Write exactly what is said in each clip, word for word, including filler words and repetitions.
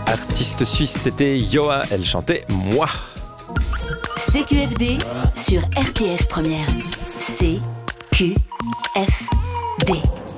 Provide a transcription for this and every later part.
Artiste suisse, c'était Yoa, elle chantait « Moi ». C Q F D sur R T S Première. C Q F D.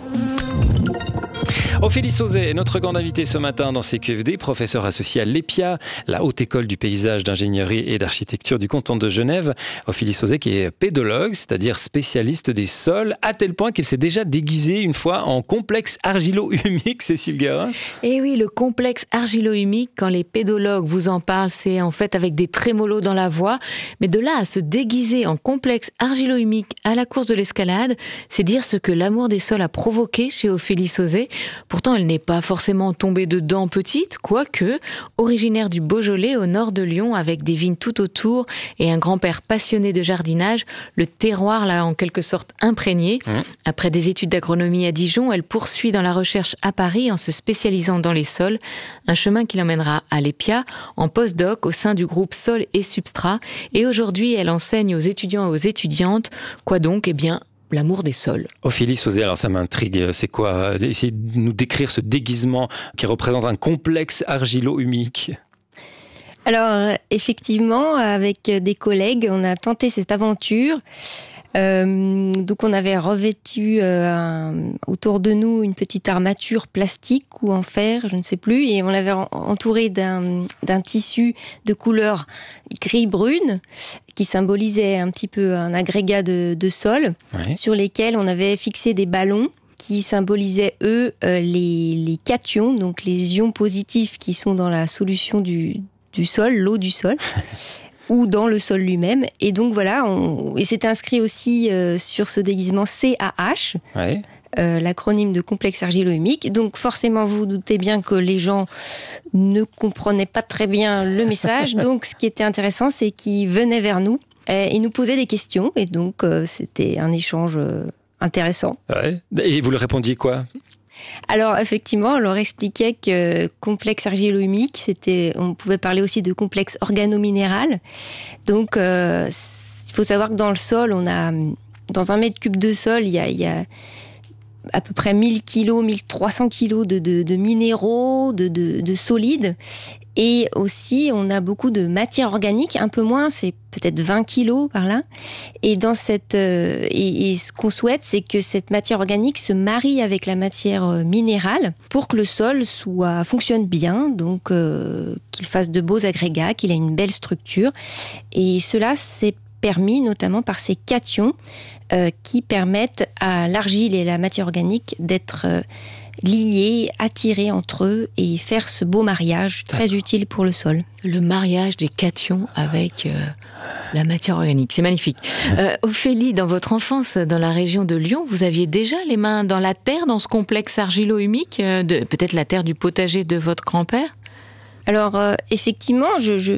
Ophélie Sauzet est notre grande invitée ce matin dans C Q F D, professeure associée à l'E P I A, la Haute École du Paysage, d'Ingénierie et d'Architecture du canton de Genève. Ophélie Sauzet qui est pédologue, c'est-à-dire spécialiste des sols, à tel point qu'elle s'est déjà déguisée une fois en complexe argilo-humique, Cécile Guérin. Et oui, le complexe argilo-humique, quand les pédologues vous en parlent, c'est en fait avec des trémolos dans la voix. Mais de là à se déguiser en complexe argilo-humique à la course de l'escalade, c'est dire ce que l'amour des sols a provoqué chez Ophélie Sauzet. Pourtant, elle n'est pas forcément tombée dedans petite, quoique, originaire du Beaujolais au nord de Lyon avec des vignes tout autour et un grand-père passionné de jardinage, le terroir l'a en quelque sorte imprégné. Mmh. Après des études d'agronomie à Dijon, elle poursuit dans la recherche à Paris en se spécialisant dans les sols, un chemin qui l'emmènera à l'E P I A en post-doc au sein du groupe Sol et Substrat. Et aujourd'hui, elle enseigne aux étudiants et aux étudiantes. Quoi donc ? Eh bien, l'amour des sols. Ophélie Sauzet, alors ça m'intrigue, c'est quoi ? Essayez de nous décrire ce déguisement qui représente un complexe argilo-humique. Alors, effectivement, avec des collègues, on a tenté cette aventure. Euh, donc, on avait revêtu euh, un, autour de nous une petite armature plastique ou en fer, je ne sais plus, et on l'avait entouré d'un, d'un tissu de couleur gris-brune qui symbolisait un petit peu un agrégat de, de sol, ouais. Sur lesquels on avait fixé des ballons qui symbolisaient, eux, euh, les, les cations, donc les ions positifs qui sont dans la solution du, du sol, l'eau du sol. ou dans le sol lui-même. Et donc voilà, on... et c'est inscrit aussi euh, sur ce déguisement C A H, ouais. euh, l'acronyme de complexe argilo-humique. Donc forcément, vous vous doutez bien que les gens ne comprenaient pas très bien le message. Donc ce qui était intéressant, c'est qu'ils venaient vers nous euh, et nous posaient des questions. Et donc euh, c'était un échange euh, intéressant. Ouais. Et vous leur répondiez quoi ? Alors effectivement, on leur expliquait que complexe argilo-humique, c'était, on pouvait parler aussi de complexe organo-minéral. Donc, euh, il faut savoir que dans le sol, on a, dans un mètre cube de sol, il y a, il y a à peu près mille kilos, mille trois cents kilos de, de, de minéraux, de, de, de solides. Et aussi, on a beaucoup de matière organique, un peu moins, c'est peut-être vingt kilos par là. Et dans cette, euh, et, et ce qu'on souhaite, c'est que cette matière organique se marie avec la matière minérale pour que le sol soit, fonctionne bien, donc euh, qu'il fasse de beaux agrégats, qu'il ait une belle structure. Et cela, c'est permis notamment par ces cations euh, qui permettent à l'argile et la matière organique d'être euh, liés, attirés entre eux et faire ce beau mariage très D'accord. utile pour le sol. Le mariage des cations avec euh, la matière organique, c'est magnifique. Euh, Ophélie, dans votre enfance, dans la région de Lyon, vous aviez déjà les mains dans la terre, dans ce complexe argilo-humique, euh, de, peut-être la terre du potager de votre grand-père ? Alors, euh, effectivement, je, je,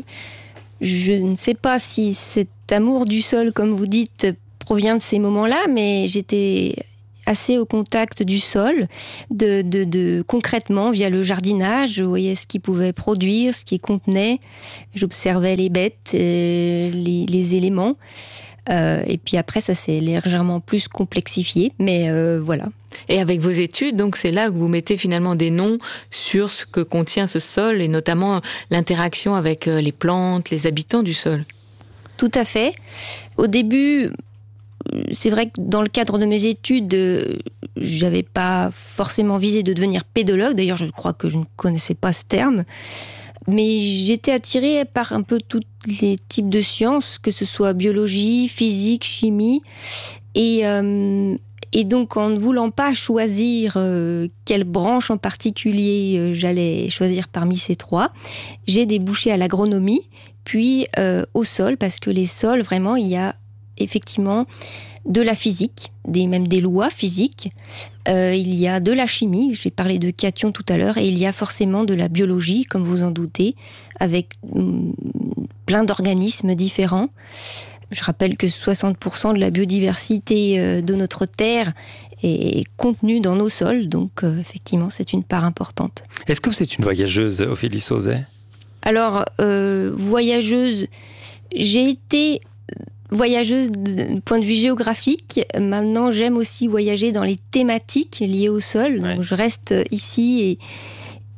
je ne sais pas si cet amour du sol, comme vous dites, provient de ces moments-là, mais j'étais assez au contact du sol, de, de, de, concrètement, via le jardinage, je voyais ce qu'il pouvait produire, ce qu'il contenait, j'observais les bêtes, les, les éléments, euh, et puis après, ça s'est légèrement plus complexifié, mais euh, voilà. Et avec vos études, donc c'est là que vous mettez finalement des noms sur ce que contient ce sol, et notamment l'interaction avec les plantes, les habitants du sol. Tout à fait. Au début, c'est vrai que dans le cadre de mes études, euh, j'avais pas forcément visé de devenir pédologue. D'ailleurs, je crois que je ne connaissais pas ce terme. Mais j'étais attirée par un peu tous les types de sciences, que ce soit biologie, physique, chimie. Et, euh, et donc, en ne voulant pas choisir euh, quelle branche en particulier euh, j'allais choisir parmi ces trois, j'ai débouché à l'agronomie, puis euh, au sol, parce que les sols, vraiment, il y a effectivement de la physique, des, même des lois physiques. Euh, il y a de la chimie, je vais parler de cations tout à l'heure, et il y a forcément de la biologie, comme vous en doutez, avec hum, plein d'organismes différents. Je rappelle que soixante pour cent de la biodiversité euh, de notre Terre est contenue dans nos sols, donc euh, effectivement, c'est une part importante. Est-ce que vous êtes une voyageuse, Ophélie Sauzet ? Alors, euh, voyageuse, j'ai été voyageuse du point de vue géographique. Maintenant, j'aime aussi voyager dans les thématiques liées au sol. Ouais. Donc, je reste ici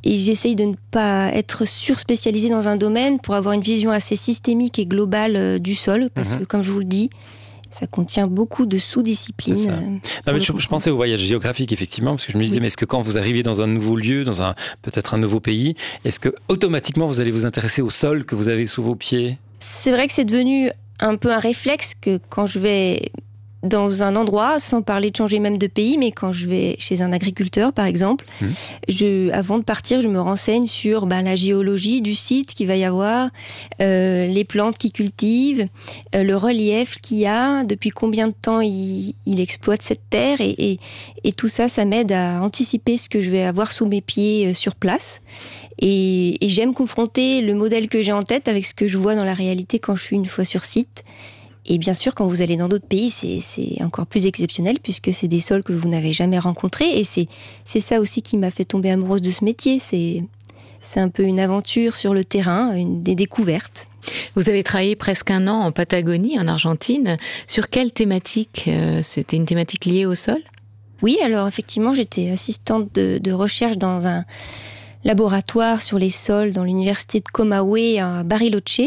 et j'essaye de ne pas être surspécialisée dans un domaine pour avoir une vision assez systémique et globale euh, du sol, parce mmh. que, comme je vous le dis, ça contient beaucoup de sous-disciplines. Euh, non, mais je, je pensais au voyage géographique, effectivement, parce que je me disais, oui. mais est-ce que quand vous arrivez dans un nouveau lieu, dans un peut-être un nouveau pays, est-ce que automatiquement vous allez vous intéresser au sol que vous avez sous vos pieds ? C'est vrai que c'est devenu un peu un réflexe que quand je vais dans un endroit, sans parler de changer même de pays, mais quand je vais chez un agriculteur, par exemple, mmh. je, avant de partir, je me renseigne sur bah, la géologie du site qu'il va y avoir, euh, les plantes qu'il cultive, euh, le relief qu'il y a, depuis combien de temps il, il exploite cette terre, et, et, et tout ça, ça m'aide à anticiper ce que je vais avoir sous mes pieds euh, sur place. Et, et j'aime confronter le modèle que j'ai en tête avec ce que je vois dans la réalité quand je suis une fois sur site. Et bien sûr, quand vous allez dans d'autres pays, c'est, c'est encore plus exceptionnel puisque c'est des sols que vous n'avez jamais rencontrés. Et c'est, c'est ça aussi qui m'a fait tomber amoureuse de ce métier. C'est, c'est un peu une aventure sur le terrain, une, des découvertes. Vous avez travaillé presque un an en Patagonie, en Argentine. Sur quelle thématique ? C'était une thématique liée au sol ? Oui, alors effectivement, j'étais assistante de, de recherche dans un laboratoire sur les sols dans l'université de Comahue à Bariloche.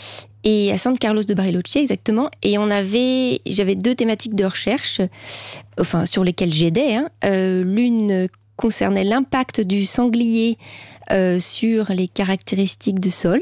Et à San Carlos de Bariloche, exactement. Et on avait, j'avais deux thématiques de recherche, enfin, sur lesquelles j'aidais. Hein. Euh, l'une concernait l'impact du sanglier euh, sur les caractéristiques du sol.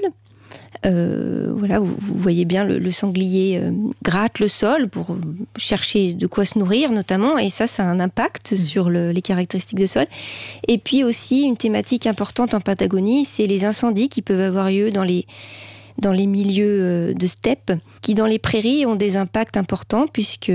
Euh, voilà, vous, vous voyez bien, le, le sanglier euh, gratte le sol pour chercher de quoi se nourrir, notamment. Et ça, ça a un impact sur le, les caractéristiques du sol. Et puis aussi, une thématique importante en Patagonie, c'est les incendies qui peuvent avoir lieu dans les... dans les milieux de steppe, qui dans les prairies ont des impacts importants puisque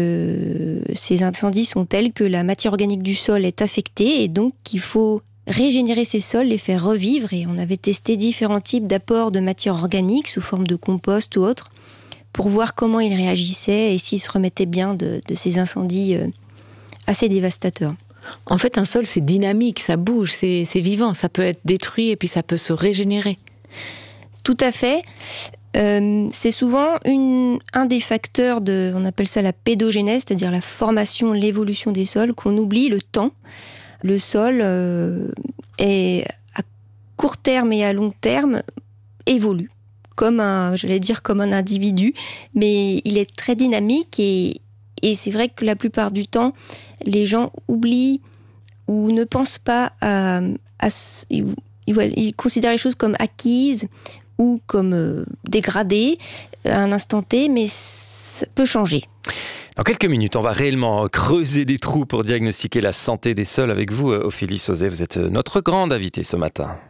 ces incendies sont tels que la matière organique du sol est affectée et donc il faut régénérer ces sols, les faire revivre. Et on avait testé différents types d'apports de matière organique sous forme de compost ou autre pour voir comment ils réagissaient et s'ils se remettaient bien de, de ces incendies assez dévastateurs. En fait, un sol, c'est dynamique, ça bouge, c'est, c'est vivant, ça peut être détruit et puis ça peut se régénérer. Tout à fait. Euh, c'est souvent une, un des facteurs de, on appelle ça la pédogénèse, c'est-à-dire la formation, l'évolution des sols, qu'on oublie, le temps. Le sol euh, est à court terme et à long terme évolue, comme un, j'allais dire comme un individu, mais il est très dynamique et, et c'est vrai que la plupart du temps, les gens oublient ou ne pensent pas à, à ils, ils considèrent les choses comme acquises ou comme euh, dégradé à un instant T, mais ça peut changer. Dans quelques minutes, on va réellement creuser des trous pour diagnostiquer la santé des sols avec vous, Ophélie Sauzet. Vous êtes notre grande invitée ce matin.